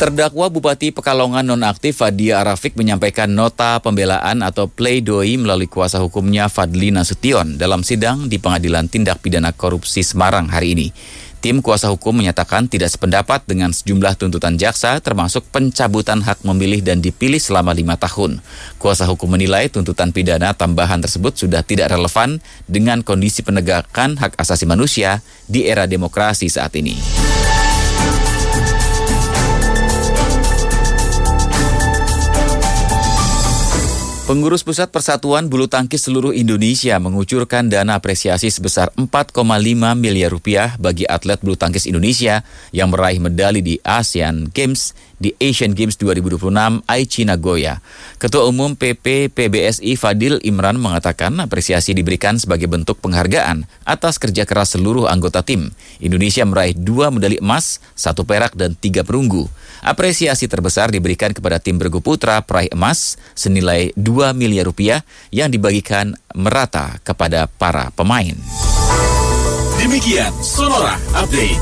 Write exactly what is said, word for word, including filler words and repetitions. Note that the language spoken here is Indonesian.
Terdakwa Bupati Pekalongan nonaktif Fadia Arafik menyampaikan nota pembelaan atau pleidoy melalui kuasa hukumnya Fadli Nasution dalam sidang di Pengadilan Tindak Pidana Korupsi Semarang hari ini. Tim kuasa hukum menyatakan tidak sependapat dengan sejumlah tuntutan jaksa termasuk pencabutan hak memilih dan dipilih selama lima tahun. Kuasa hukum menilai tuntutan pidana tambahan tersebut sudah tidak relevan dengan kondisi penegakan hak asasi manusia di era demokrasi saat ini. Pengurus Pusat Persatuan Bulu Tangkis seluruh Indonesia mengucurkan dana apresiasi sebesar empat koma lima miliar rupiah bagi atlet bulu tangkis Indonesia yang meraih medali di Asian Games di Asian Games dua ribu dua puluh enam Aichi Nagoya. Ketua Umum P P P B S I Fadil Imran mengatakan apresiasi diberikan sebagai bentuk penghargaan atas kerja keras seluruh anggota tim. Indonesia meraih dua medali emas, satu perak dan tiga perunggu. Apresiasi terbesar diberikan kepada tim bergu putra peraih emas senilai dua miliar rupiah yang dibagikan merata kepada para pemain. Demikian Sonora Update.